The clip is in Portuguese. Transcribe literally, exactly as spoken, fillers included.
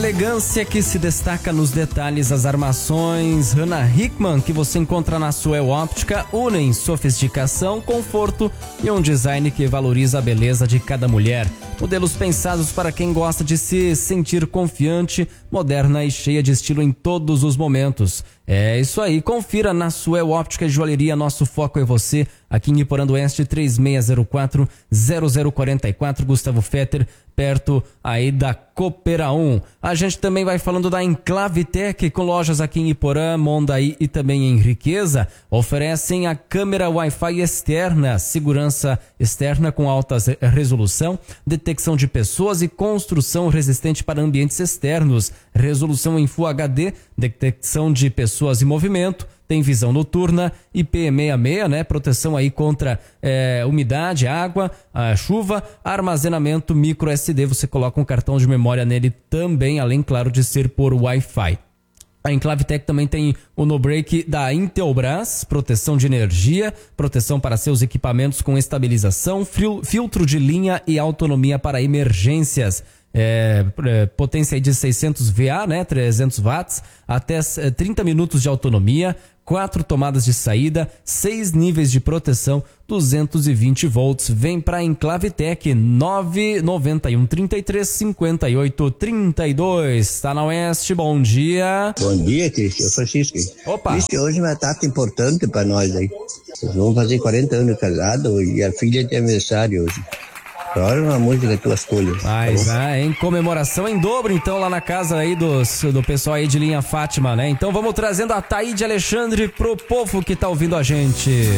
elegância que se destaca nos detalhes. As armações Hannah Hickman que você encontra na Suel Óptica unem sofisticação, conforto e um design que valoriza a beleza de cada mulher. Modelos pensados para quem gosta de se sentir confiante, moderna e cheia de estilo em todos os momentos. É isso aí, confira na Suel Óptica e Joalheria. Nosso foco é você, aqui em Iporã do Oeste, três seis zero quatro, zero zero quatro quatro, Gustavo Fetter, perto aí da Coopera um. A gente também vai falando da Enclave Tech, com lojas aqui em Iporã, Mondaí e também em Riqueza. Oferecem a câmera Wi-Fi externa, segurança externa com alta resolução, detecção de pessoas e construção resistente para ambientes externos, resolução em Full H D, detecção de pessoas em movimento, tem visão noturna, I P sessenta e seis, né? Proteção aí contra é, umidade, água, a chuva, armazenamento micro S D, você coloca um cartão de memória nele também, além, claro, de ser por Wi-Fi. A Enclave Tech também tem o no-break da Intelbras, proteção de energia, proteção para seus equipamentos com estabilização, filtro de linha e autonomia para emergências. É, é, potência de seiscentos watt, né, trezentos watts, até é, trinta minutos de autonomia, quatro tomadas de saída, seis níveis de proteção, duzentos e vinte volts. Vem para Enclave Tech, nove nove um, trinta e três, cinquenta e oito, trinta e dois. Tá na Oeste, bom dia. Bom dia, Cristian, Francisco. Opa. Cristian, hoje é uma data importante para nós aí. Nós vamos fazer quarenta anos casados e a filha tem aniversário hoje. Olha uma música que tu escolhe. Mas, ah, em comemoração em dobro, então, lá na casa aí dos, do pessoal aí de linha Fátima, né? Então vamos trazendo a Taíde Alexandre pro povo que tá ouvindo a gente.